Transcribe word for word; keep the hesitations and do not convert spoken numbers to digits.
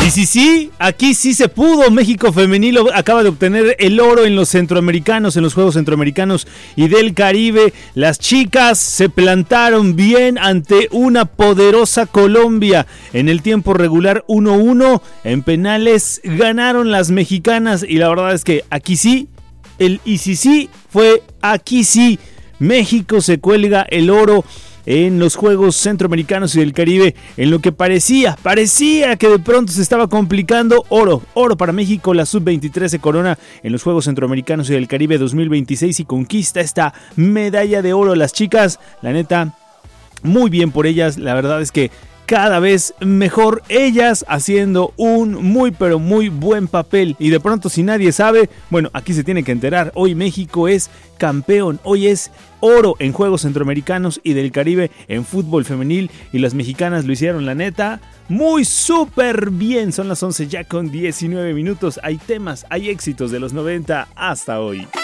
Y sí, sí, aquí sí se pudo. México femenil acaba de obtener el oro en los centroamericanos, en los Juegos Centroamericanos y del Caribe. Las chicas se plantaron bien ante una poderosa Colombia. En el tiempo regular uno uno, en penales ganaron las mexicanas y la verdad es que aquí sí, el y sí sí fue aquí sí. México se cuelga el oro en los Juegos Centroamericanos y del Caribe, en lo que parecía, parecía que de pronto se estaba complicando. Oro, oro para México, la sub veintitrés se corona en los Juegos Centroamericanos y del Caribe dos mil veintiséis y conquista esta medalla de oro. Las chicas, la neta, muy bien por ellas, la verdad es que cada vez mejor ellas haciendo un muy pero muy buen papel. Y de pronto si nadie sabe, bueno, aquí se tiene que enterar. Hoy México es campeón, hoy es oro en Juegos Centroamericanos y del Caribe en fútbol femenil. Y las mexicanas lo hicieron, la neta, muy súper bien. Son las once ya con diecinueve minutos. Hay temas, hay éxitos de los noventa hasta hoy.